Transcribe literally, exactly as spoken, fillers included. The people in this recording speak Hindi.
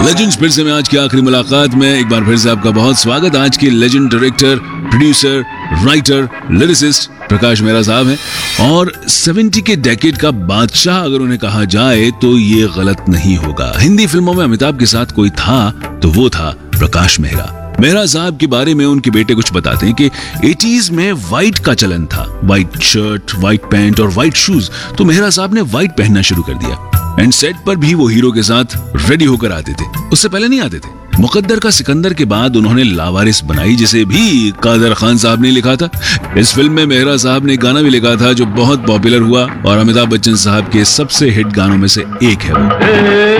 लेजेंड्स फिर से मैं आज की आखिरी मुलाकात में एक बार फिर से आपका बहुत स्वागत। आज के legend director, producer, writer, lyricist Prakash Mehra साहब हैं और सत्तर के डेकेड का बादशाह अगर उन्हें कहा जाए तो ये गलत नहीं होगा। हिंदी फिल्मों में अमिताभ के साथ कोई था तो वो था प्रकाश मेहरा। मेहरा साहब के बारे में उनके बेटे कुछ बताते हैं कि एटीज़ में व्हाइट का चलन था, व्हाइट शर्ट, व्हाइट पैंट और व्हाइट शूज। तो मेहरा साहब ने व्हाइट पहनना शुरू कर दिया एंड सेट पर भी वो हीरो के साथ रेडी होकर आते थे, उससे पहले नहीं आते थे। मुकद्दर का सिकंदर के बाद उन्होंने लावारिस बनाई, जिसे भी कादर खान साहब ने लिखा था। इस फिल्म में मेहरा साहब ने गाना भी लिखा था जो बहुत पॉपुलर हुआ और अमिताभ बच्चन साहब के सबसे हिट गानों में से एक है वो।